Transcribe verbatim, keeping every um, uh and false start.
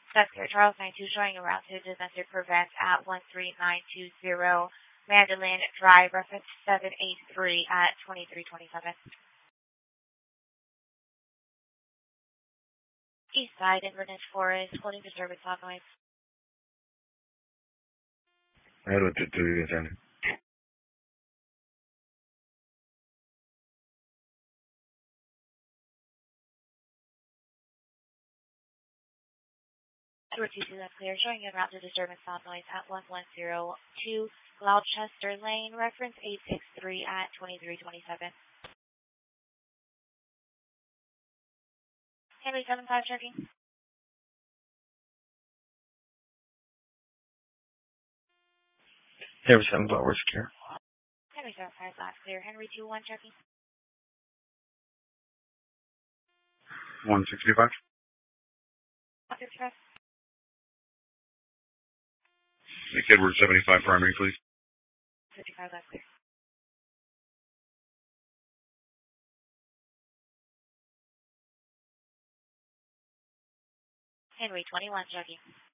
That's clear. Charles nine two showing a route to domestic prevent at one three nine two zero Mandolin Drive, reference seven eight three at twenty-three twenty-seven. East side, Inverness Forest, holding disturbance on noise. I went to two units in. Edward two two, that's clear. Showing a route to disturbance on noise at one one zero two Gloucester Lane, reference eight six three at twenty-three twenty-seven. Henry seven five checking. Henry seven five, we're secure. Henry seven five, last clear. Henry two one checking. one sixty-five. Roger, Express. Make Edward seventy-five primary, please. fifty-five, last clear. Henry twenty-one checking.